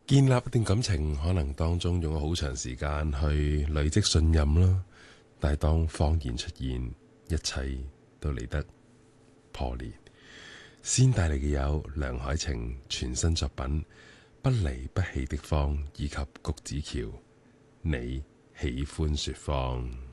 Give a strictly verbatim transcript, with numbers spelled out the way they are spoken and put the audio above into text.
建立一段感情，可能當中用咗好長時間去累積信任啦。但係當謊言出現，一切都嚟得破裂。先帶嚟嘅有梁凱晴全新作品《不離不棄的謊》以及谷子喬你喜歡說謊。